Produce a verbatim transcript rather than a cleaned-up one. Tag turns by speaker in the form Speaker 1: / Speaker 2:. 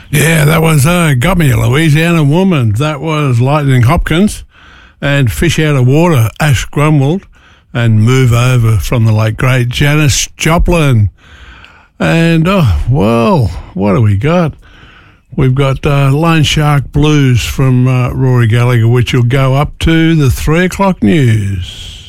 Speaker 1: Yeah, that was uh, Got Me a Louisiana Woman. That was Lightning Hopkins. And Fish Out of Water, Ash Grunwald. And Move Over from the late great Janis Joplin. And, oh, well, what do we got? We've got uh, Lone Shark Blues from uh, Rory Gallagher, which will go up to the three o'clock news.